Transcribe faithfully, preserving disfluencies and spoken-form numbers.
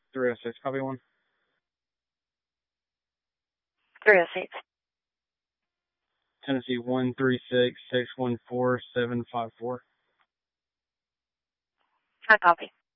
three oh six, copy one. three oh six. Tennessee one three six, six one four, seven five four. I copy.